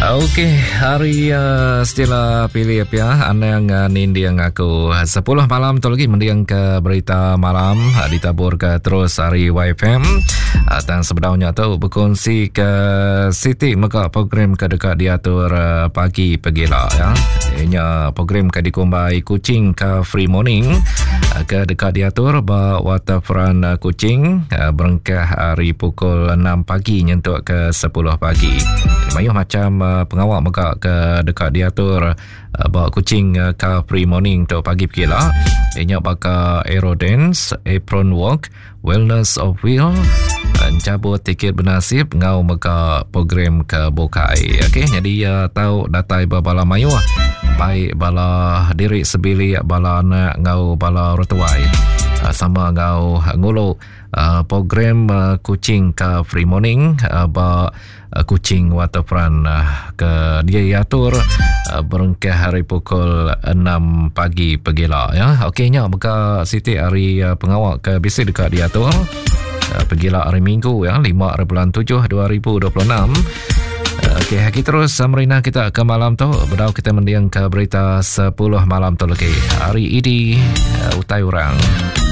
Okey, hari setelah pilih apa anda yang nindiang aku 10 malam tu lagi mendiang ke berita malam ditabur ke terus hari YFM dan sebenarnya tu berkongsi ke Siti maka program ke dekat diatur pagi pegila ya. Ianya program ke dikumbai kucing ke free morning ke dekat diatur ba waterfront Kuching berengkah hari pukul 6 pagi nyentuk ke 10 pagi. Mayuh macam pengawal maka ke dekat diatur bawa kucing ke free morning tu pagi pula. Ianya bakal aero dance, apron walk, wellness of wheel, cabut tiket bernasib ngau maka program ke Bokai. Okey, jadi tahu datai bala mayuh baik bala diri sebili bala anak ngau bala rotuai sama ngau ngulu program kucing ke free morning ba kucing waterfront ke dia atur berengkah hari pukul 6 pagi pegila ya. Okeynya maka Siti hari pengawal ke bisi dekat diatur pegila hari Minggu ya 5/7/2026. Okey, kita terus merina kita ke malam tu bedau kita mendiang ke berita 10 malam tu lagi. Hari ini utai orang.